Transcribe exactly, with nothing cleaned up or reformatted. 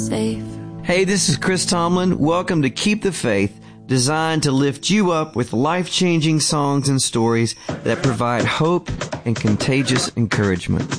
safe. Hey, this is Chris Tomlin. Welcome to Keep the Faith, designed to lift you up with life-changing songs and stories that provide hope and contagious encouragement.